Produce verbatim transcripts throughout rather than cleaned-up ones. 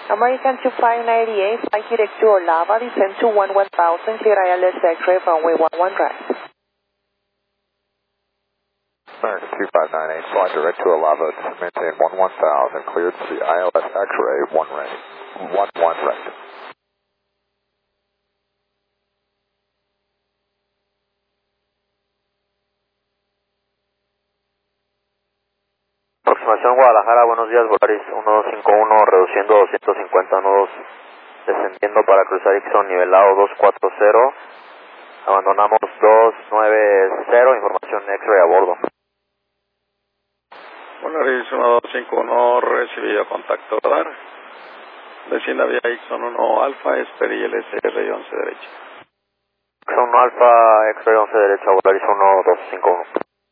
American two five nine eight, flight direct to Olava, descend to one one thousand, clear I L S X-ray, runway one one right. American two five nine eight, flight direct to Olava, maintain one one thousand, cleared to the I L S X-ray, one right, one one right. Aproximación Guadalajara, buenos días, Volaris uno dos cinco uno, reduciendo doscientos cincuenta nudos, descendiendo para cruzar Ixon, nivelado dos cuatro cero, abandonamos dos nueve cero, información X-ray a bordo. Volaris uno dos cinco uno, recibido contacto radar, descienda vía Ixon uno Alfa, Esperi L S R once derecha. Ixon uno Alfa, X-ray once derecha, Volaris uno dos cinco uno.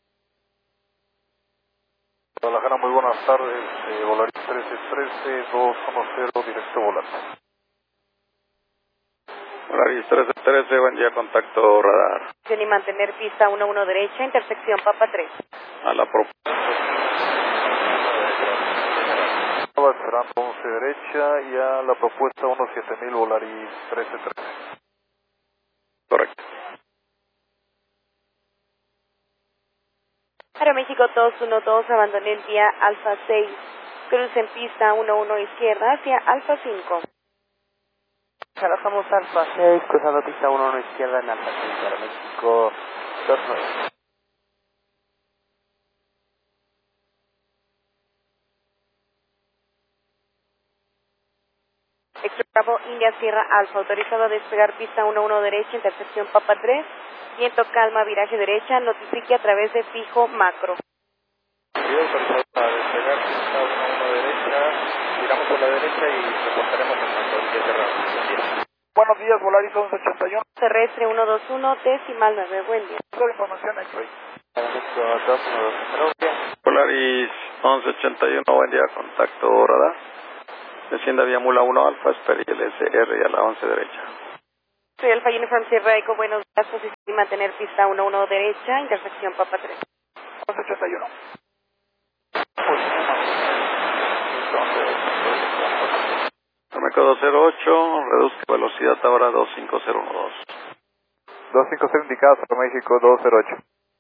Guadalajara, muy buenas tardes, eh, Volaris trece trece, dos uno cero, directo Volaris. Volaris trece trece, buen día, contacto radar. Y mantener pista uno uno derecha, intersección Papa tres. A la propuesta. Esperando once derecha y a la propuesta uno siete mil, Volaris trece trece. Correcto. Aeroméxico dos uno dos, abandoné el vía Alfa seis, cruce en pista uno uno izquierda hacia Alfa cinco. Trabajamos Alfa seis, cruzando pista uno uno izquierda en Alfa seis, Aeroméxico dos nueve. Bravo, India Sierra Alfa, autorizado a despegar pista uno uno derecha, intersección Papa tres, viento calma, viraje derecha, notifique a través de fijo macro. Sí, autorizado a despegar pista uno uno derecha, giramos por la derecha y reportaremos en cuanto al cerrado. Buenos días, Volaris once ochenta y uno. Terrestre uno dos uno, decimal nueve, buen día. Toda información X-ray. Volaris once ochenta y uno, buen día, contacto radar. Descienda vía Mula uno Alfa, Esperi L S R y a la once derecha. Soy Alfa Uniform Sierra Eco, buenos días, posición y mantener pista uno uno derecha, intersección Papa tres. once ochenta y uno. Aeroméxico dos cero ocho, reduzca velocidad ahora dos cinco cero uno dos. dos cinco cero indicados, México dos cero ocho.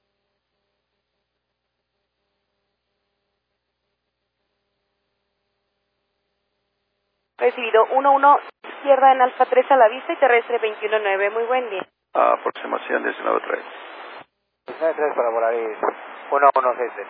Recibido uno uno izquierda en Alfa tres a la vista y terrestre veintiuno nueve, muy buen día. Aproximación diecinueve tres. diecinueve tres para Volaris uno uno seis tres.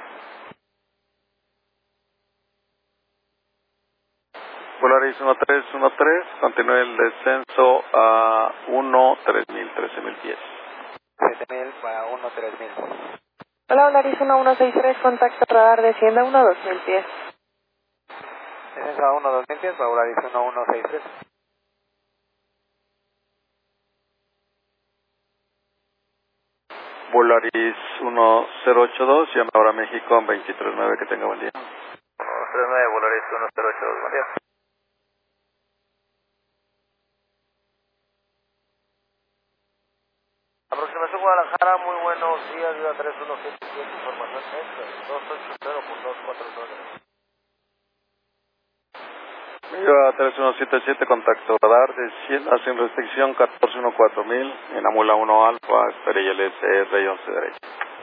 Volaris uno tres uno tres, continúe el descenso a uno tres mil, trece mil pies. siete mil para uno tres mil. Hola, Volaris uno uno seis tres, contacto radar, descienda uno dos mil pies. Descenso a uno dos mil pies para Volaris uno uno seis tres. Volaris uno cero ocho dos, llama ahora a México veintitrés nueve, que tenga buen día. veintitrés nueve, Volaris uno cero ocho dos, buen día. Aproximación Guadalajara, muy buenos días, Viva tres uno siete siete, información extra, dos ocho cero por dos cuatro nueve. Viva tres uno siete siete, contacto radar, descienda sin restricción catorce uno cuatro mil, en Amula uno Alfa, Esperi L S R once derecha.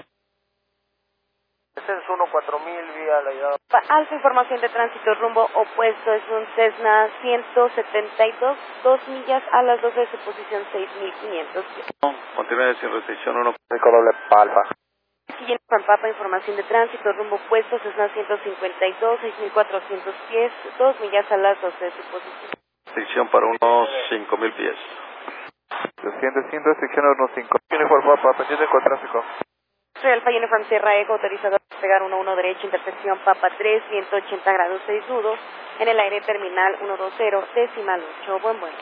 Descenso uno cuatro mil, vía la llegada. Alfa, información de tránsito rumbo opuesto, es un Cessna ciento setenta y dos, dos millas a las doce de su posición seis mil quinientos pies. Continúe sin restricción uno. doble Alfa. Siguiente Juan Papa, información de tránsito rumbo opuesto, Cessna ciento cincuenta y dos, seis mil cuatrocientos pies, dos millas a las doce de su posición. Restricción para unos cinco mil pies. Desciende sin restricción uno cinco. Tiene por Papa, pendiente con tráfico. Soy Alfa Uniform Sierra Eco, autorizado a despegar uno uno derecha, intersección Papa tres, ciento ochenta grados seis nudos, en el aire terminal ciento veinte, decimal ocho, buen vuelo.